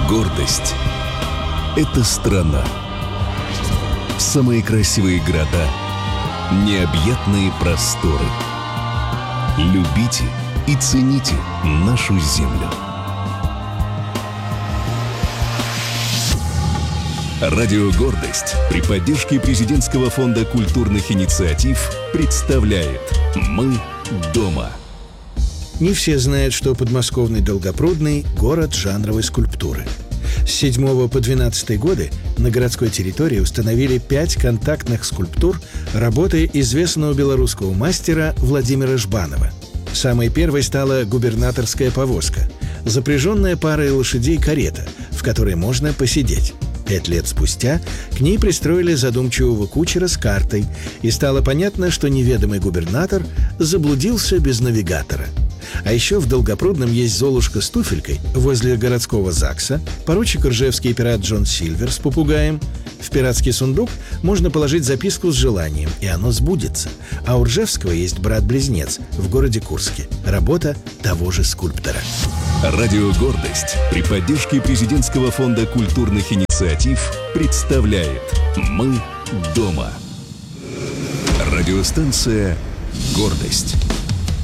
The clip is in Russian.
Гордость — это страна. Самые красивые города, необъятные просторы. Любите и цените нашу землю. Радио «Гордость» при поддержке Президентского фонда культурных инициатив представляет «Мы дома». Не все знают, что подмосковный Долгопрудный – город жанровой скульптуры. С 7 по 12 годы на городской территории установили 5 контактных скульптур работы известного белорусского мастера Владимира Жбанова. Самой первой стала губернаторская повозка – запряженная парой лошадей карета, в которой можно посидеть. 5 лет спустя к ней пристроили задумчивого кучера с картой, и стало понятно, что неведомый губернатор заблудился без навигатора. А еще в Долгопрудном есть Золушка с туфелькой возле городского ЗАГСа, поручик ржевский пират Джон Сильвер с попугаем. В пиратский сундук можно положить записку с желанием, и оно сбудется. А у Ржевского есть брат-близнец в городе Курске. Работа того же скульптора. Радио «Гордость» при поддержке Президентского фонда культурных инициатив представляет «Мы дома». Радиостанция «Гордость».